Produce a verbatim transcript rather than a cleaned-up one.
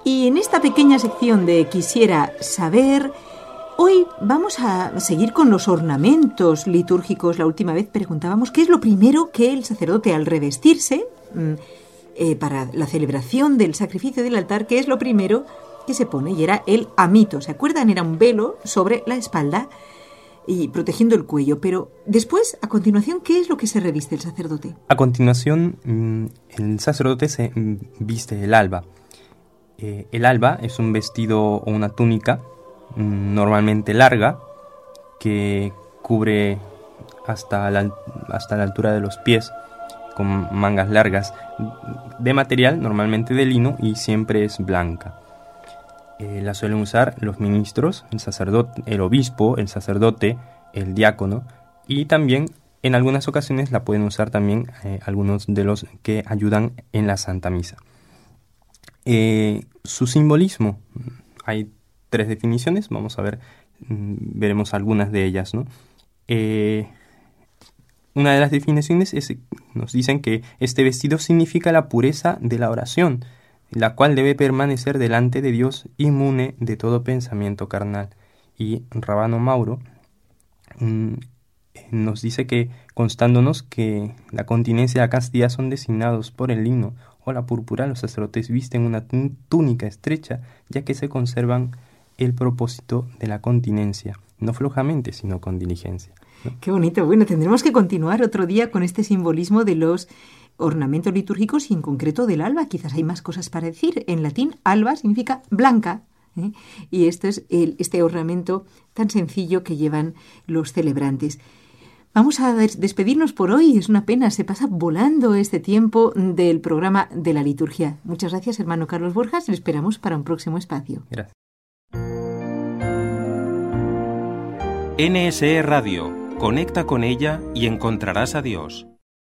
Y en esta pequeña sección de Quisiera saber, hoy vamos a seguir con los ornamentos litúrgicos. La última vez preguntábamos qué es lo primero que el sacerdote, al revestirse eh, para la celebración del sacrificio del altar, qué es lo primero que se pone, y era el amito. ¿Se acuerdan? Era un velo sobre la espalda y protegiendo el cuello. Pero después, a continuación, ¿qué es lo que se reviste el sacerdote? A continuación, el sacerdote se viste el alba. Eh, el alba es un vestido o una túnica normalmente larga que cubre hasta la, hasta la altura de los pies, con mangas largas, de material normalmente de lino, y siempre es blanca. Eh, la suelen usar los ministros, el sacerdote, el obispo, el sacerdote, el diácono, y también en algunas ocasiones la pueden usar también eh, algunos de los que ayudan en la Santa Misa. Eh, su simbolismo, hay tres definiciones, vamos a ver, veremos algunas de ellas, ¿no? Eh, una de las definiciones es, nos dicen que este vestido significa la pureza de la oración, la cual debe permanecer delante de Dios inmune de todo pensamiento carnal. Y Rábano Mauro mm, nos dice que, constándonos que la continencia y la castidad son designados por el lino o la púrpura, los sacerdotes visten una túnica estrecha, ya que se conservan el propósito de la continencia, no flojamente, sino con diligencia, ¿no? Qué bonito. Bueno, tendremos que continuar otro día con este simbolismo de los ornamentos litúrgicos y en concreto del alba. Quizás hay más cosas para decir. En latín, alba significa blanca, ¿eh? Y esto es el, este ornamento tan sencillo que llevan los celebrantes. Vamos a des- despedirnos por hoy. Es una pena, se pasa volando este tiempo del programa de la liturgia. Muchas gracias, hermano Carlos Borjas. Le esperamos para un próximo espacio. Gracias. N S E Radio. Conecta con ella y encontrarás a Dios.